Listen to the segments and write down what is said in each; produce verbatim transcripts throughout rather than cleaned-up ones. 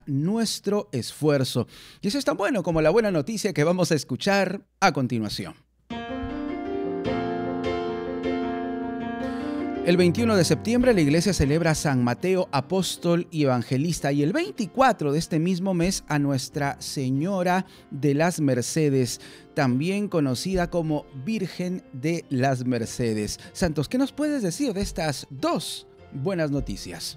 nuestro esfuerzo. Y eso es tan bueno como la buena noticia que vamos a escuchar a continuación. El veintiuno de septiembre la iglesia celebra a San Mateo, apóstol y evangelista, y el veinticuatro de este mismo mes a Nuestra Señora de las Mercedes, también conocida como Virgen de las Mercedes. Santos, ¿qué nos puedes decir de estas dos buenas noticias?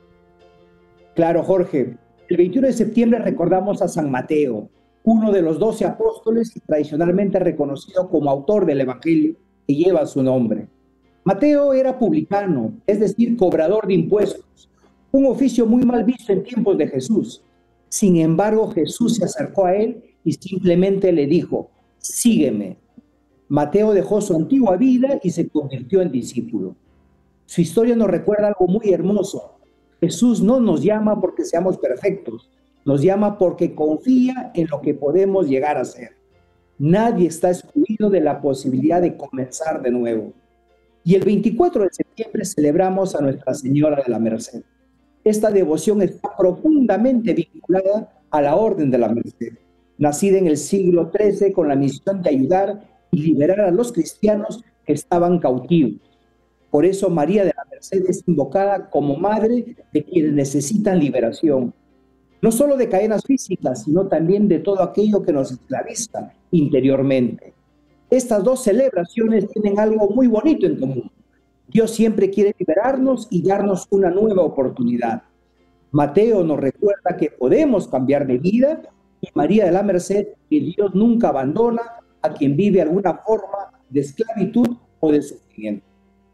Claro, Jorge. El veintiuno de septiembre recordamos a San Mateo, uno de los doce apóstoles y tradicionalmente reconocido como autor del Evangelio que lleva su nombre. Mateo era publicano, es decir, cobrador de impuestos, un oficio muy mal visto en tiempos de Jesús. Sin embargo, Jesús se acercó a él y simplemente le dijo: sígueme. Mateo dejó su antigua vida y se convirtió en discípulo. Su historia nos recuerda algo muy hermoso. Jesús no nos llama porque seamos perfectos, nos llama porque confía en lo que podemos llegar a ser. Nadie está excluido de la posibilidad de comenzar de nuevo. Y el veinticuatro de septiembre celebramos a Nuestra Señora de la Merced. Esta devoción está profundamente vinculada a la Orden de la Merced, nacida en el siglo trece con la misión de ayudar y liberar a los cristianos que estaban cautivos. Por eso María de la Merced es invocada como madre de quienes necesitan liberación, no solo de cadenas físicas, sino también de todo aquello que nos esclaviza interiormente. Estas dos celebraciones tienen algo muy bonito en común. Dios siempre quiere liberarnos y darnos una nueva oportunidad. Mateo nos recuerda que podemos cambiar de vida, y María de la Merced, que Dios nunca abandona a quien vive alguna forma de esclavitud o de sufrimiento.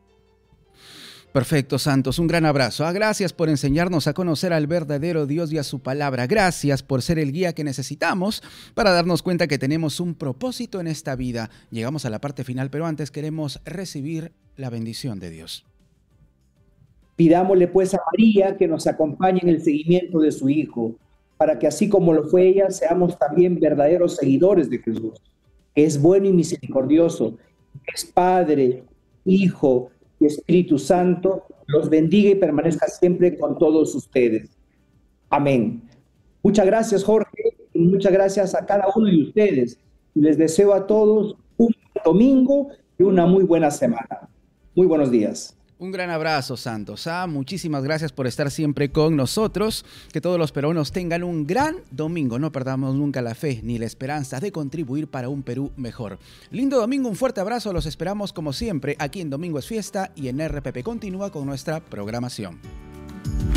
Perfecto, Santos. Un gran abrazo. Ah, gracias por enseñarnos a conocer al verdadero Dios y a su palabra. Gracias por ser el guía que necesitamos para darnos cuenta que tenemos un propósito en esta vida. Llegamos a la parte final, pero antes queremos recibir la bendición de Dios. Pidámosle pues a María que nos acompañe en el seguimiento de su Hijo, para que así como lo fue ella, seamos también verdaderos seguidores de Jesús, que es bueno y misericordioso, que es Padre, Hijo y Espíritu Santo, los bendiga y permanezca siempre con todos ustedes. Amén. Muchas gracias, Jorge, y muchas gracias a cada uno de ustedes. Les deseo a todos un domingo y una muy buena semana. Muy buenos días. Un gran abrazo, Santos. Ah, muchísimas gracias por estar siempre con nosotros. Que todos los peruanos tengan un gran domingo. No perdamos nunca la fe ni la esperanza de contribuir para un Perú mejor. Lindo domingo, un fuerte abrazo. Los esperamos como siempre aquí en Domingo es Fiesta y en R P P. Continúa con nuestra programación.